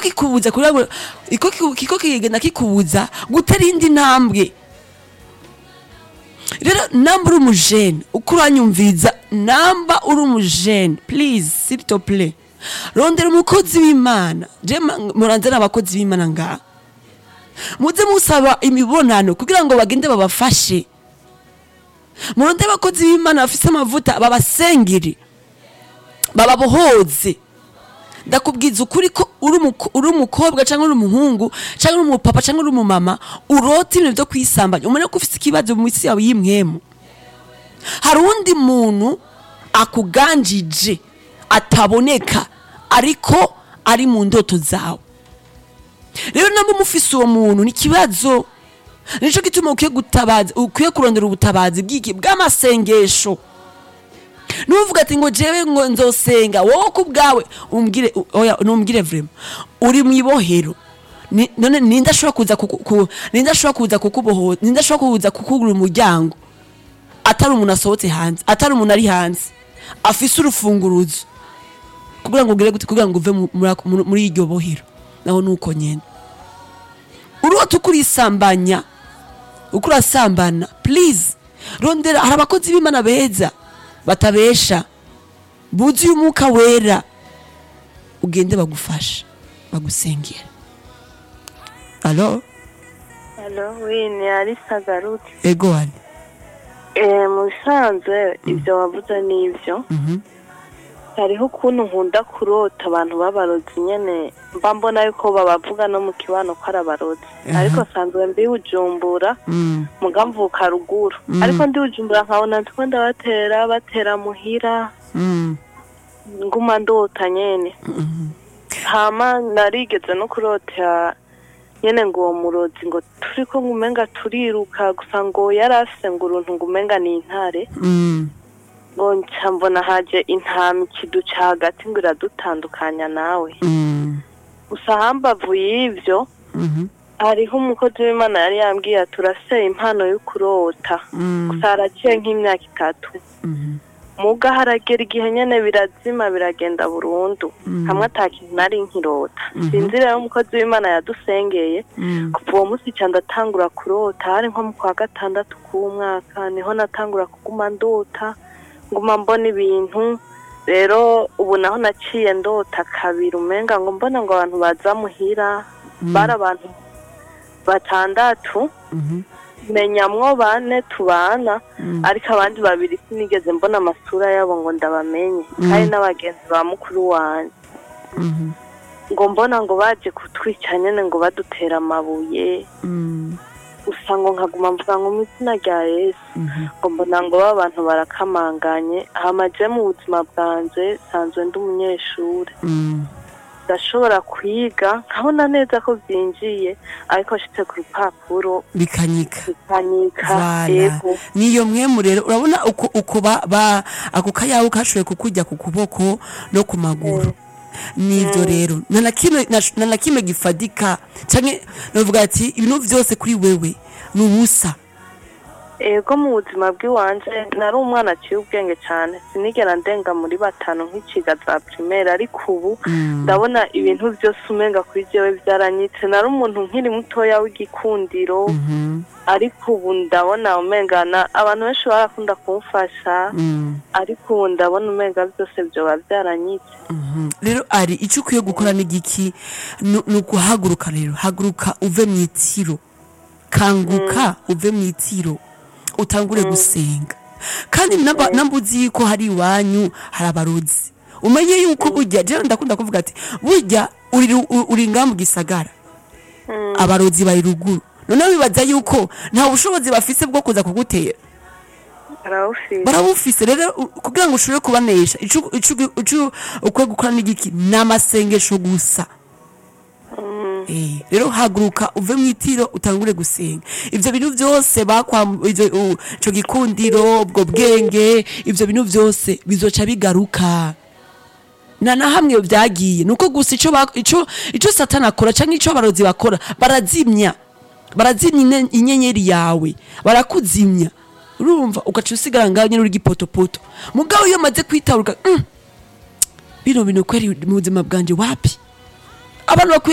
kikubuza kurabura kiko kigenda kikubuza gutera indi ntambwe. Rero namba uri umujene uko uranyumviza, namba uri umujene please s'il te plaît rondera umukozi w'Imana. Je muranzana abakozi b'Imana ngaha, muze musaba imibonano kugira ngo bagende babafashe. Murondera abakozi b'Imana bafise amavuta babasengere bababohoze. Ndakubwiza ukuri ko uri umukobwa cyangwa uri umuhungu cyangwa uri umupapa cyangwa uri umumama urota ibintu byo kwisambanya, umene ko ufite ikibazo mu isi yawe y'imwemu. Hari undi muntu akuganjije ataboneka ariko ari mu ndoto zawe. Rero namba mufise uwo muntu ni kibazo, nico gituma ukwiye kurondera ubutabazi bw'amasengesho. Nuvuga ati ngo jewe ngo nzosenga, wowe kubwawe umbwire oya numbwire vraiment uri mwibohero. None nindashobora kuza kukuboho, nindashobora kuza kukugura umuryango atari umuntu asohotse hanze, atari umuntu ari hanze afise urufunguruzo kugira ngo ugire gute, kugira ngo uve muri iryo bohero. Naho nuko nyene urota ukurisambanya, ukurasambana please rondera. Hari abakozi b'Imana beza batabesha buzi umwuka wera, ugende bagufasha bagusengera. Allo oui, ni Alisa garutse. Ego wani musanze ibyo wavuze n'ibyo. Hariho ukuntu nkunda kurota abantu b'abarozi nyene, mba mbona yuko babavuga no mu kibano ko ari abarozi. Ariko sanzwe mbi Bujumbura mugamvuka ruguru, ariko ndi Bujumbura nkabona ndiko batera muhira nguma ndota nyene. Hama narigeze no kurota nyene ngo uwo murozi ngo turiko ngumenga turiruka, gusa ngo yarafise ngo uruntu ngumenga ni intare. Ngo ncambona haje intama ikiduca hagati ngo iradutandukanya nawe. Gusa hambavu y'ivyo hariho umukozi w'Imana yari yambwiye ati uraseye impano yo kurota. Gusa haraciye nk'imyaka 3. Muga haragera igihe nyene birazima biragenda burundu, hamwe atakintu nari nkirota. Sinzi rero umukozi w'Imana yadusengeye kuva uwo musi ca ndatangura kurota. Hari nko mu kwa 6 k'umwaka niho natangura kuguma ndota, nguma mbona ibintu. Rero ubu naho naciye ndota kabiri, umenga ngo mbona ngo abantu baza muhira bara abantu 6, menyamwo 4 tubana, ariko abandi 2 sinigeze mbona amasura yabo ngo ndabamenye. Kandi n'abagenzi ba mukuru wanje ngo mbona ngo baje kutwica nyene ngo badutera amabuye. Gusa ngo nkaguma mvuga ngo mu izina rya Yesu, ngo mbona ngo abantu barakamanganye. Hamaje mu buzima bwanje sanzwe ndi umunyeshure, ndashobora kwiga nkabona neza ko byinjiye, ariko shitse ku rupapuro bikanyika. Yego niyo mwemu rero urabona uko ako kayawe kashoboye kukujya ku kuboko no ku maguru. Nivyo rero nana kimwe gifadika canke novuga ati ibintu vyose kuri wewe nubusa. Ego mu buzima bw'iwanje nari umwana aciye ubwenge cyane, sinigera ndenga muri 5 nk'iciga za primaire, ariko ubu ndabona ibintu byose umenga kuri jewe byaranyitse. Nari umuntu nkiri mutoya w'igikundiro, ariko ubu ndabona umengana abantu benshi barakunda kumfasha, ariko ubu ndabona umenga byose byo byaranyitse. Rero ari icyo ukwiye gukora n'igiki nukuhaguruka. Rero haguruka uve mu itiro, kanguka uve mu itiro, utangure gusenga. Kandi nambuzi ko hari iwanyu hari abarozi, umenye yuko burya je ndakunda kuvuga ati burya uri ngamu gisagara, abarozi bari ruguru. None bibaza yuko nta bushobozi bafise bwo kuza kugutera. Barabufise. Rero kugira ngo ushobore kubanesha ico ukwiye gukora n'igiki n'amasengesho gusa. Rero haguruka uve mu itiro utangure gusenga. Ivyo bintu byose ico gikundiro, ubwo bwenge, ivyo bintu byose bizoca bigaruka. Na hamwe byagiye nuko gusa ico Satani akora canke ico abarozi bakora, barazimya inyenyeri yawe, barakuzimya. Urumva ugaca usigara ngaho nyene uri gipotopoto. Mugabo iyo maze kwitaruka bino bintu kweri mu buzima bwanje wapi abantu